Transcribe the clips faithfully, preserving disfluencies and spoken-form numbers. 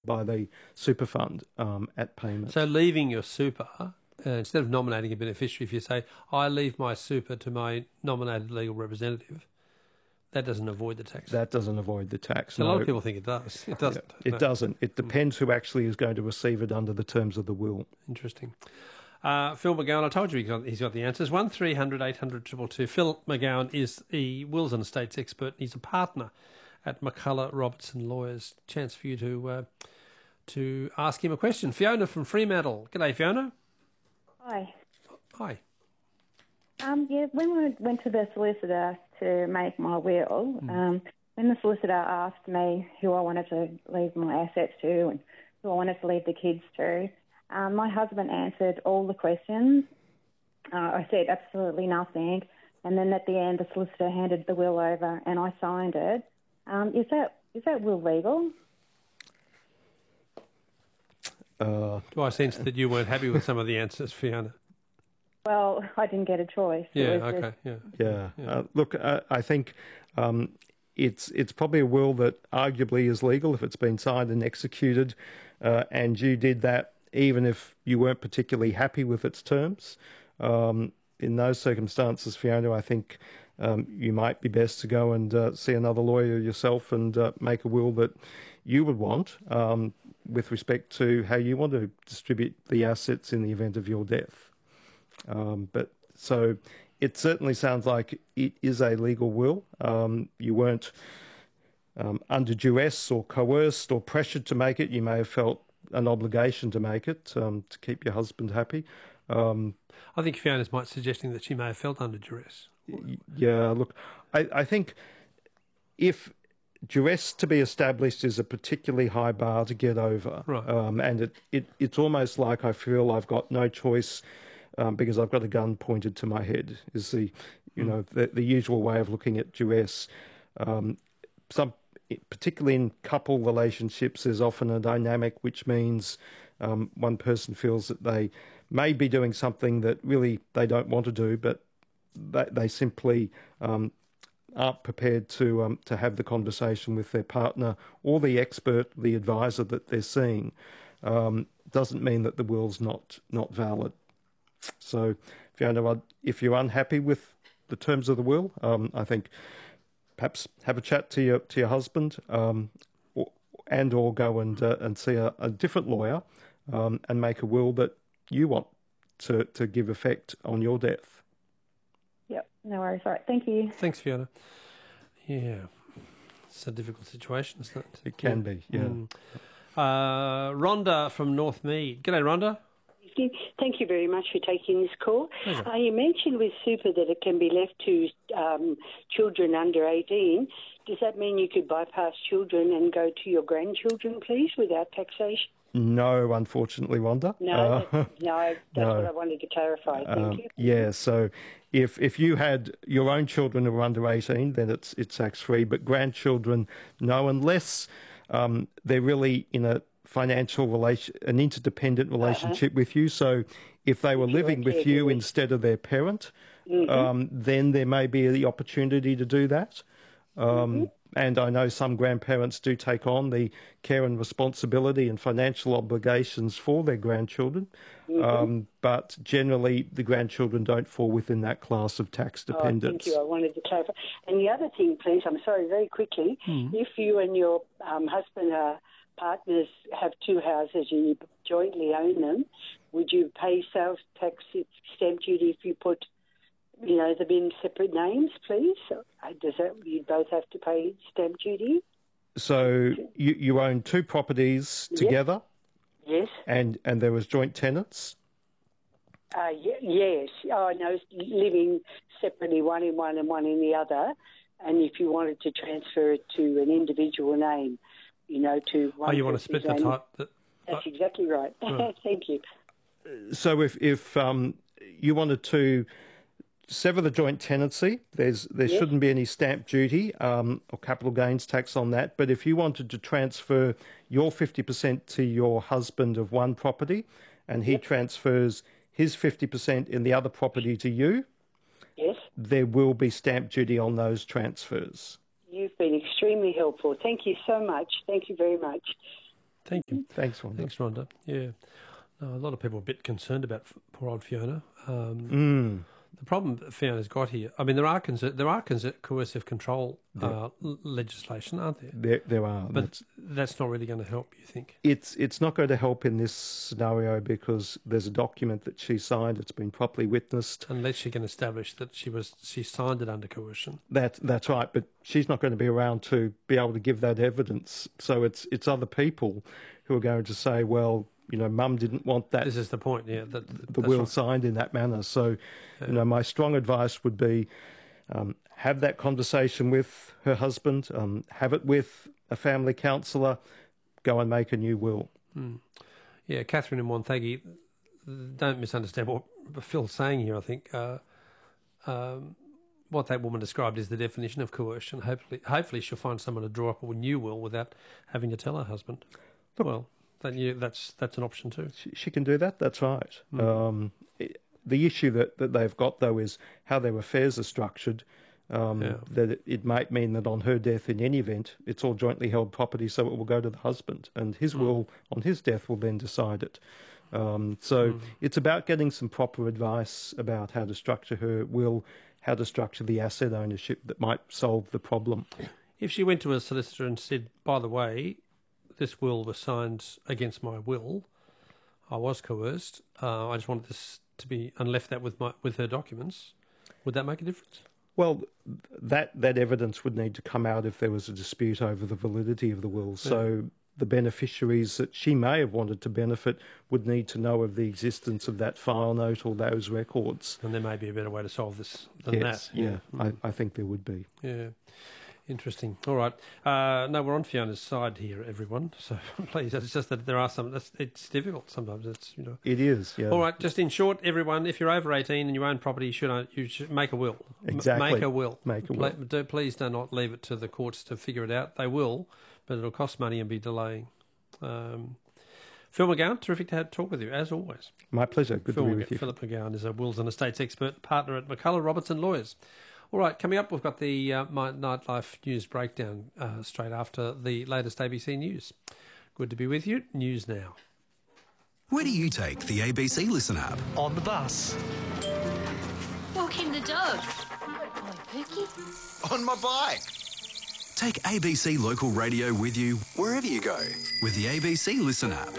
by the super fund um, at payment. So leaving your super, uh, instead of nominating a beneficiary, if you say, I leave my super to my nominated legal representative, that doesn't avoid the tax. That doesn't avoid the tax. So no. A lot of people think it does. It doesn't. Yeah, it no. doesn't. It depends who actually is going to receive it under the terms of the will. Interesting. Uh, Phil McGowan, I told you he got, he's got the answers. one three hundred eight hundred two two two. Phil McGowan is the wills and estates expert. He's a partner at McCullough Robertson Lawyers. Chance for you to uh, to ask him a question. Fiona from Fremantle. G'day, Fiona. Hi. Hi. Um, yeah, when we went to the solicitor to make my will, mm. um, when the solicitor asked me who I wanted to leave my assets to and who I wanted to leave the kids to, um, my husband answered all the questions. Uh, I said absolutely nothing. And then at the end, the solicitor handed the will over and I signed it. Um, is that is that will legal? Uh, Do I sense that you weren't happy with some of the answers, Fiona? Well, I didn't get a choice. Yeah, okay, just... yeah. Yeah. yeah. Uh, look, uh, I think um, it's it's probably a will that arguably is legal if it's been signed and executed, uh, and you did that even if you weren't particularly happy with its terms. Um, in those circumstances, Fiona, I think um, you might be best to go and uh, see another lawyer yourself and uh, make a will that you would want um, with respect to how you want to distribute the assets in the event of your death. Um, but so it certainly sounds like it is a legal will. Um, you weren't um, under duress or coerced or pressured to make it. You may have felt an obligation to make it um, to keep your husband happy. Um, I think Fiona's might suggesting that she may have felt under duress. Yeah, look, I, I think if duress to be established is a particularly high bar to get over, right. um, and it, it it's almost like I feel I've got no choice um, because I've got a gun pointed to my head, is the, you mm. know, the, the usual way of looking at duress. Um, some, particularly in couple relationships, there's often a dynamic which means um, one person feels that they may be doing something that really they don't want to do, but they, they simply um, aren't prepared to um, to have the conversation with their partner or the expert, the advisor that they're seeing. Um, doesn't mean that the will's not not valid. So, Fiona, if you're unhappy with the terms of the will, um, I think perhaps have a chat to your to your husband, um, or, and or go and uh, and see a, a different lawyer, um, and make a will that you want to to give effect on your death. Yep, no worries. All right, thank you. Thanks, Fiona. Yeah, it's a difficult situation, isn't it? It can yeah. be, yeah. Mm. Uh, Rhonda from Northmead. G'day, Rhonda. Thank you very much for taking this call. Uh, you mentioned with super that it can be left to um, children under eighteen. Does that mean you could bypass children and go to your grandchildren, please, without taxation? No, unfortunately, Rhonda. No, uh, that's, no, that's no. what I wanted to clarify. Thank um, you. Yeah, so if if you had your own children who were under eighteen, then it's it's tax free. But grandchildren, no, unless um, they're really in a financial relation, an interdependent relationship uh-huh. with you. So if they were if living with you with. instead of their parent, mm-hmm. um, then there may be the opportunity to do that. Um, mm-hmm. And I know some grandparents do take on the care and responsibility and financial obligations for their grandchildren. Mm-hmm. Um, but generally, the grandchildren don't fall within that class of tax dependents. Oh, thank you. I wanted to clarify. And the other thing, please, I'm sorry, very quickly, mm-hmm. if you and your um, husband are partners have two houses and you jointly own them, would you pay sales tax stamp duty if you put, you know, them in separate names, please? Does that, you both have to pay stamp duty? So you, you own two properties together? Yes. And, and there was joint tenants? Uh, y- yes. Oh, no, living separately, one in one and one in the other. And if you wanted to transfer it to an individual name, you know, to one. Oh, you want to split the type? That, That's uh, exactly right. right. Thank you. So if if um, you wanted to sever the joint tenancy, there's there yes. shouldn't be any stamp duty um, or capital gains tax on that. But if you wanted to transfer your fifty percent to your husband of one property, and he yep. transfers his fifty percent in the other property to you, yes, there will be stamp duty on those transfers. You've been extremely helpful. Thank you so much. Thank you very much. Thank you. Thanks, Rhonda. Thanks, Rhonda. Yeah. No, a lot of people are a bit concerned about f- poor old Fiona. Um, Mm. The problem that Fiona's got here, I mean, there are conser- there are conser- coercive control uh, l- legislation, aren't there? There, there are. But That's, that's not really going to help, you think? it's it's not going to help in this scenario because there's a document that she signed. It's been properly witnessed. Unless she can establish that she was she signed it under coercion. That that's right. But she's not going to be around to be able to give that evidence. So it's it's other people who are going to say, well, you know, Mum didn't want that. This is the point, yeah. That, the will right. signed in that manner. So, yeah. you know, my strong advice would be um, have that conversation with her husband, um, have it with a family counsellor, go and make a new will. Mm. Yeah, Catherine and Montague, don't misunderstand what Phil's saying here, I think. Uh, um, what that woman described is the definition of coercion. Hopefully, hopefully she'll find someone to draw up a new will without having to tell her husband. Look, well... Then you, that's that's an option too. She, she can do that. That's right. Mm. Um, it, the issue that, that they've got though is how their affairs are structured. Um, yeah. That it, it might mean that on her death, in any event, it's all jointly held property, so it will go to the husband, and his mm. will on his death will then decide it. Um, so mm. it's about getting some proper advice about how to structure her will, how to structure the asset ownership that might solve the problem. If she went to a solicitor and said, "By the way, this will was signed against my will. I was coerced. Uh, I just wanted this to be, and left that with my with her documents." Would that make a difference? Well, that that evidence would need to come out if there was a dispute over the validity of the will. Yeah. So the beneficiaries that she may have wanted to benefit would need to know of the existence of that file note or those records. And there may be a better way to solve this than yes, that. Yeah, yeah. Mm. I, I think there would be. Yeah. Interesting. All right. Uh, no, we're on Fiona's side here, everyone. So please, it's just that there are some. It's, it's difficult sometimes. It's you know. It is. Yeah. All right. Just in short, everyone, if you're over eighteen and you own property, you should you should make a will. Exactly. Make a will. Make a will. Do, please do not leave it to the courts to figure it out. They will, but it'll cost money and be delaying. Um, Phil McGowan, terrific to have talk with you as always. My pleasure. Good Phil, to be with you. Philip McGowan is a wills and estates expert, partner at McCullough Robertson Lawyers. All right, coming up, we've got the uh, My Nightlife News breakdown uh, straight after the latest A B C News. Good to be with you. News now. Where do you take the A B C Listen app? On the bus. Walking the dog. Good boy, Pookie. On my bike. Take A B C Local Radio with you wherever you go with the A B C Listen app.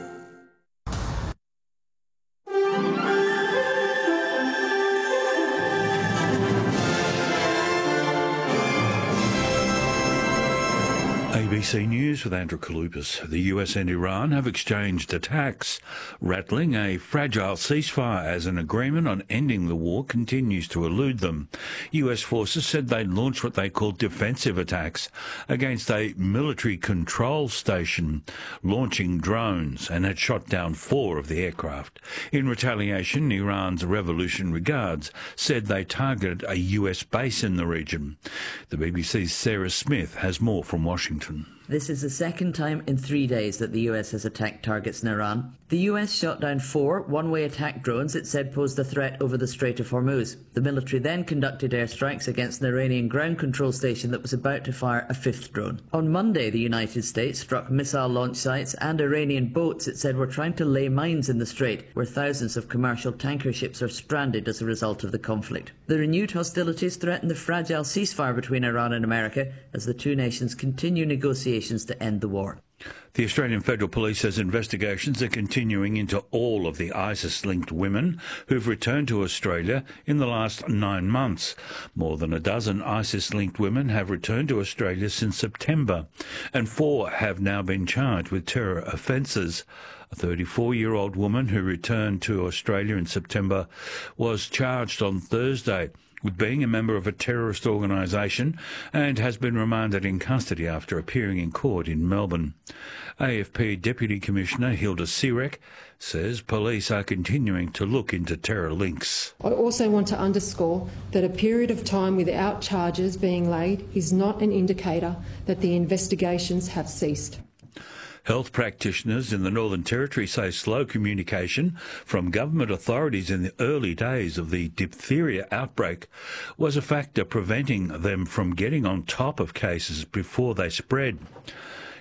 A B C News with Andrew Kalupas. The U S and Iran have exchanged attacks, rattling a fragile ceasefire as an agreement on ending the war continues to elude them. U S forces said they'd launched what they called defensive attacks against a military control station, launching drones, and had shot down four of the aircraft. In retaliation, Iran's Revolutionary Guards said they targeted a U S base in the region. The B B C's Sarah Smith has more from Washington. This is the second time in three days that the U S has attacked targets in Iran. The U S shot down four one-way attack drones it said posed a threat over the Strait of Hormuz. The military then conducted airstrikes against an Iranian ground control station that was about to fire a fifth drone. On Monday, the United States struck missile launch sites and Iranian boats it said were trying to lay mines in the strait, where thousands of commercial tanker ships are stranded as a result of the conflict. The renewed hostilities threaten the fragile ceasefire between Iran and America as the two nations continue negotiations to end the war. The Australian Federal Police says investigations are continuing into all of the ISIS-linked women who've returned to Australia in the last nine months. More than a dozen ISIS-linked women have returned to Australia since September, and four have now been charged with terror offences. A thirty-four-year-old woman who returned to Australia in September was charged on Thursday with being a member of a terrorist organisation and has been remanded in custody after appearing in court in Melbourne. A F P Deputy Commissioner Hilda Sirek says police are continuing to look into terror links. I also want to underscore that a period of time without charges being laid is not an indicator that the investigations have ceased. Health practitioners in the Northern Territory say slow communication from government authorities in the early days of the diphtheria outbreak was a factor preventing them from getting on top of cases before they spread.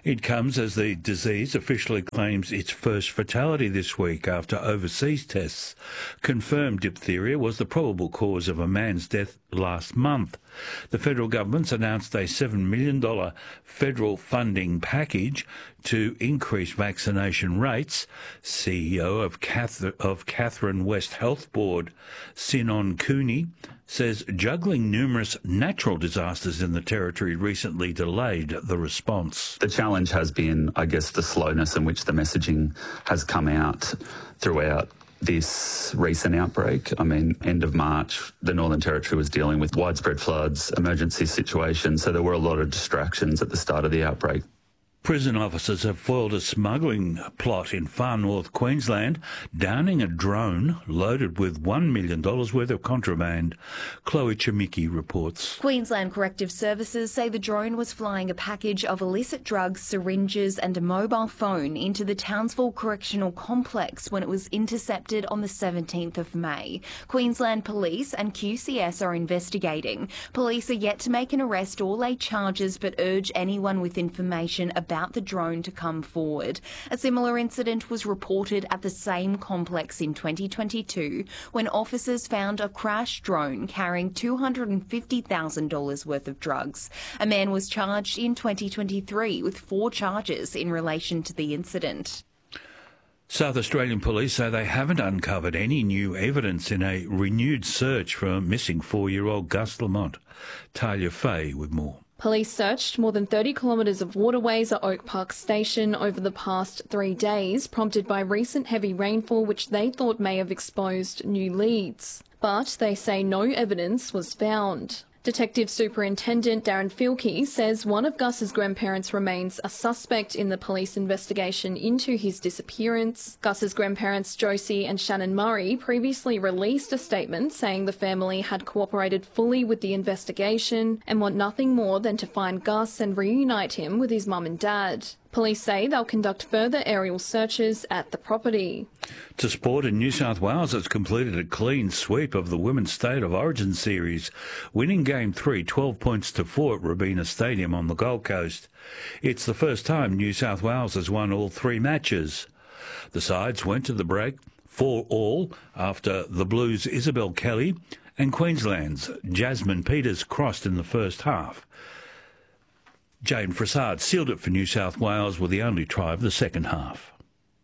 It comes as the disease officially claims its first fatality this week after overseas tests confirmed diphtheria was the probable cause of a man's death last month. The federal government's announced a seven million dollars federal funding package to increase vaccination rates. C E O of, Cath- of Catherine West Health Board, Sinon Cooney, says juggling numerous natural disasters in the territory recently delayed the response. The challenge has been, I guess, the slowness in which the messaging has come out throughout this recent outbreak. I mean, end of March, the Northern Territory was dealing with widespread floods, emergency situations, so there were a lot of distractions at the start of the outbreak. Prison officers have foiled a smuggling plot in far north Queensland, downing a drone loaded with one million dollars worth of contraband. Chloe Chemicki reports. Queensland Corrective Services say the drone was flying a package of illicit drugs, syringes and a mobile phone into the Townsville Correctional Complex when it was intercepted on the seventeenth of May. Queensland Police and Q C S are investigating. Police are yet to make an arrest or lay charges but urge anyone with information about about the drone to come forward. A similar incident was reported at the same complex in twenty twenty-two when officers found a crashed drone carrying two hundred fifty thousand dollars worth of drugs. A man was charged in twenty twenty-three with four charges in relation to the incident. South Australian police say they haven't uncovered any new evidence in a renewed search for missing four-year-old Gus Lamont. Talia Fay with more. Police searched more than thirty kilometres of waterways at Oak Park Station over the past three days, prompted by recent heavy rainfall which they thought may have exposed new leads. But they say no evidence was found. Detective Superintendent Darren Filkey says one of Gus's grandparents remains a suspect in the police investigation into his disappearance. Gus's grandparents Josie and Shannon Murray previously released a statement saying the family had cooperated fully with the investigation and want nothing more than to find Gus and reunite him with his mum and dad. Police say they'll conduct further aerial searches at the property. To sport, in New South Wales has completed a clean sweep of the Women's State of Origin series, winning Game three twelve points to four at Robina Stadium on the Gold Coast. It's the first time New South Wales has won all three matches. The sides went to the break four all after the Blues' Isabel Kelly and Queensland's Jasmine Peters crossed in the first half. Jane Frassard sealed it for New South Wales with the only try of the second half.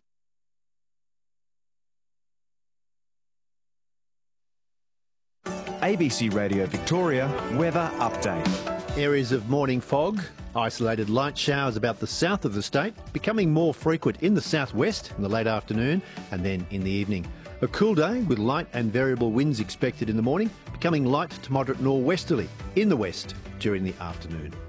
A B C Radio Victoria weather update. Areas of morning fog, isolated light showers about the south of the state, becoming more frequent in the southwest in the late afternoon and then in the evening. A cool day with light and variable winds expected in the morning, becoming light to moderate nor'westerly in the west during the afternoon.